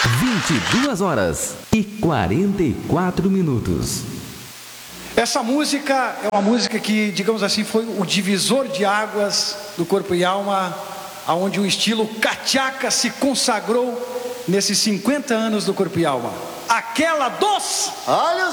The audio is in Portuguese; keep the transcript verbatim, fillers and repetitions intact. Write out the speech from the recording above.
vinte e duas horas e quarenta e quatro minutos. Essa música é uma música que, digamos assim, foi o divisor de águas do Corpo e Alma, aonde o estilo cachaca se consagrou nesses cinquenta anos do Corpo e Alma. Aquela dos... Olha